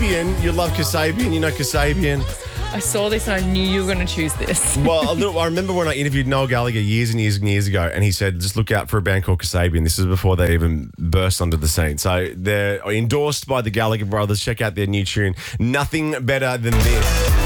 Kasabian. You love Kasabian. You know Kasabian. I saw this and I knew you were going to choose this. Well, I remember when I interviewed Noel Gallagher years and years and years ago, and he said, just look out for a band called Kasabian. This is before they even burst onto the scene. So they're endorsed by the Gallagher brothers. Check out their new tune, Nothing Better Than This.